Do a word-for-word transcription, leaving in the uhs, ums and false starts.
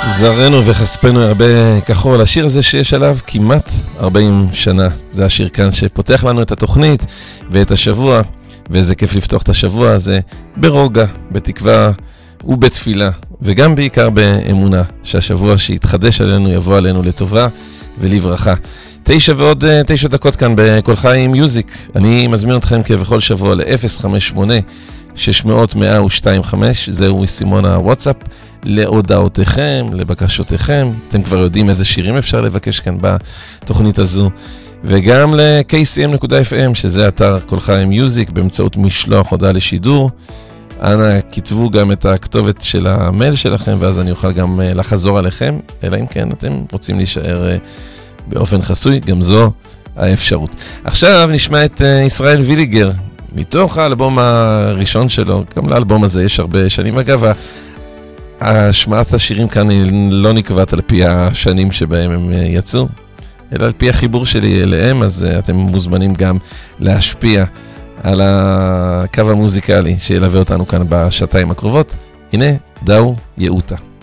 זרנו וחספנו הרבה כחול, השיר הזה שיש עליו כמעט ארבעים שנה. זה השיר כאן שפותח לנו את התוכנית ואת השבוע, ואיזה כיף לפתוח את השבוע הזה ברוגע, בתקווה ובתפילה, וגם בעיקר באמונה, שהשבוע שיתחדש עלינו יבוא עלינו לטובה ולברכה. תשע ועוד תשע דקות כאן בכל חיים מיוזיק. אני מזמין אתכם כבכל שבוע ל-אפס חמש שמונה שש מאות מאה ושתיים חמש, זהו סימון הוואטסאפ, להודעותיכם, לבקשותיכם. אתם כבר יודעים איזה שירים אפשר לבקש כאן בתוכנית הזו. וגם ל-קיי סי אם נקודה אף אם, שזה אתר כל חיים מיוזיק, באמצעות משלוח הודעה לשידור. אנא כתבו גם את הכתובת של המייל שלכם, ואז אני אוכל גם לחזור עליכם, אלא אם כן אתם רוצים להישאר באופן חסוי, גם זו האפשרות. עכשיו נשמע את ישראל ויליגר, מתוך האלבום הראשון שלו. גם לאלבום הזה יש הרבה שנים. אגב, השמעת השירים כאן לא נקבעת על פי השנים שבהם הם יצאו, אלא על פי החיבור שלי אליהם, אז אתם מוזמנים גם להשפיע על הקו המוזיקלי שילווה אותנו כאן בשעתיים הקרובות. הנה, דאו יאותה.